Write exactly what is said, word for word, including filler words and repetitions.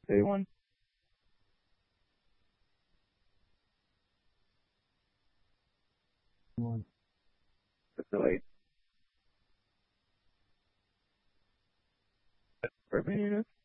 Say one. One. That's delayed. For a minute.